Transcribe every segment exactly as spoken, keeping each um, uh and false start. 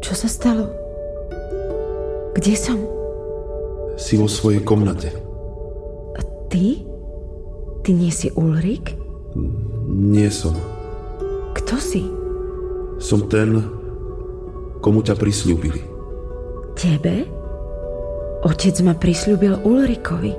Čo sa stalo? Kde som? Si vo svojej komnate. A ty? Ty nie si Ulrik? Nie som. Kto si? Som ten, komu ťa prisľúbili. Tebe? Otec ma prisľúbil Ulrikovi.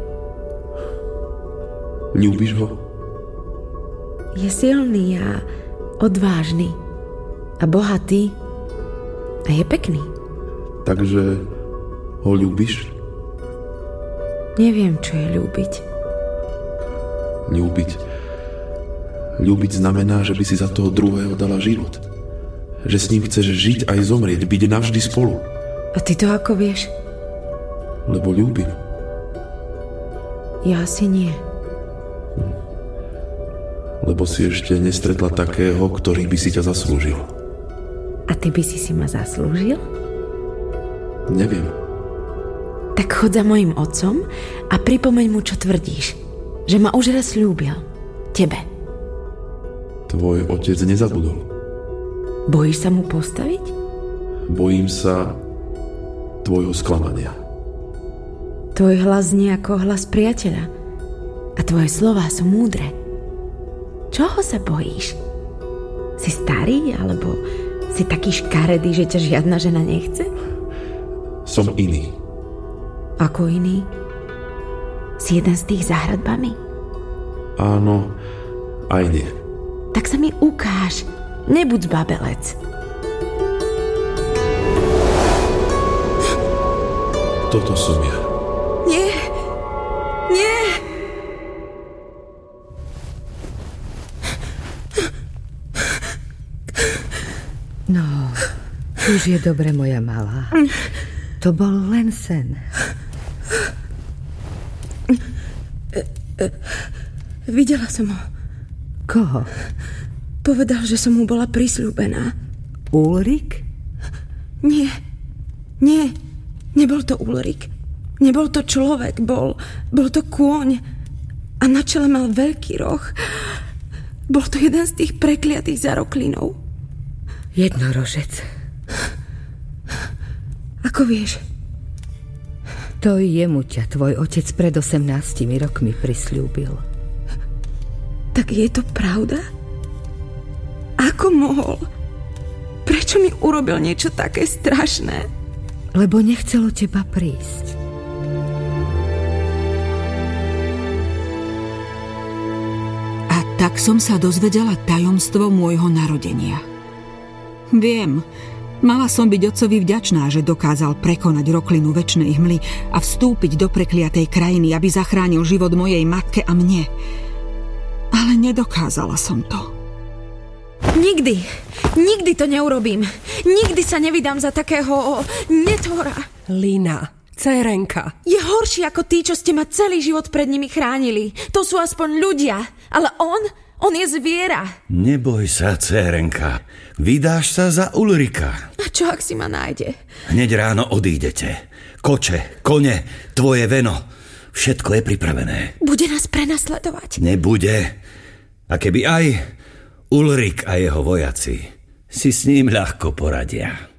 Ľúbiš ho? Je silný a odvážny. A bohatý. A je pekný. Takže ho ľúbiš? Neviem, čo je ľúbiť. Ľúbiť. Ľúbiť znamená, že by si za toho druhého dala život. Že s ním chceš žiť aj zomrieť, byť navždy spolu. A ty to ako vieš? Lebo ľúbim. Ja asi nie. Lebo si ešte nestretla takého, ktorý by si ťa zaslúžil. A ty by si si ma zaslúžil? Neviem. Tak chod za mojim otcom a pripomeň mu, čo tvrdíš. Že ma už raz ľúbil. Tebe. Tvoj otec nezabudol. Bojíš sa mu postaviť? Bojím sa tvojho sklamania. Tvoj hlas znie ako hlas priateľa. A tvoje slová sú múdre. Čoho sa bojíš? Si starý, alebo si taký škaredý, že ťa žiadna žena nechce? Som iný. Ako iný? Si jeden z tých za hradbami? Áno, aj nie. Tak sa mi ukáž. Nebuď babelec. Toto som ja. Nie. Nie. No, už je dobre, moja malá. To bol len sen. Videla som ho. Koho? Povedal, že som mu bola prisľúbená. Ulrik? Nie. Nie. Nebol to Ulrik. Nebol to človek. Bol, bol to kôň. A na čele mal veľký roh. Bol to jeden z tých prekliatých zaroklinov. Jednorožec. Ako vieš? To jemu ťa tvoj otec pred osemnástimi rokmi prisľúbil. Tak je to pravda? Ako mohol? Prečo mi urobil niečo také strašné? Lebo nechcelo teba prísť. A tak som sa dozvedela tajomstvo môjho narodenia. Viem, mala som byť otcovi vďačná, že dokázal prekonať roklinu večnej hmly a vstúpiť do prekliatej krajiny, aby zachránil život mojej matke a mne. Ale nedokázala som to. Nikdy, nikdy to neurobím. Nikdy sa nevydám za takého netvora. Lina, dcérenka. Je horší ako tí, čo ste ma celý život pred nimi chránili. To sú aspoň ľudia, ale on, on je zviera. Neboj sa, dcérenka. Vydáš sa za Ulrika. A čo, ak si ma nájde? Hneď ráno odídete. Koče, kone, tvoje veno. Všetko je pripravené. Bude nás prenasledovať? Nebude. A keby aj Ulrik a jeho vojaci si s ním ľahko poradia.